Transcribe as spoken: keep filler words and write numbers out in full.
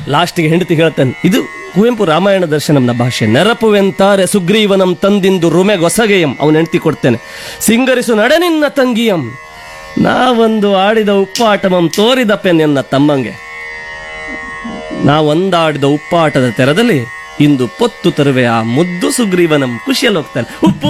ಲಾಸ್ಟ್ಗೆ ಹೆಂಡತಿ ಹೇಳ್ತಾನೆ, ಇದು ಕುವೆಂಪು ರಾಮಾಯಣ ದರ್ಶನಂನ ಭಾಷೆ. ನೆರಪುವೆಂತಾರೆ ಸುಗ್ರೀವನಂ ತಂದಿಂದು ರುಮೆಗೊಸಗೆಯಂ. ಅವನ ಹೆಂಡತಿ ಕೊಡ್ತೇನೆ, ಸಿಂಗರಿಸು ನಡೆ ನಿನ್ನ ತಂಗಿಯಂ, ನಾವೊಂದು ಆಡಿದ ಉಪ್ಪಾಟಮಂ ತೋರಿದ ಪೆನ್ ಎನ್ನ ತಮ್ಮಂಗೆ. ನಾವೊಂದಾಡಿದ ಉಪ್ಪಾಟದ ತೆರದಲ್ಲಿ ಇಂದು ಪೊತ್ತು ತರುವೆ ಆ ಮುದ್ದು ಸುಗ್ರೀವನಂ. ಖುಷಿಯಲ್ಲಿ ಹೋಗ್ತಾನೆ. ಉಪ್ಪು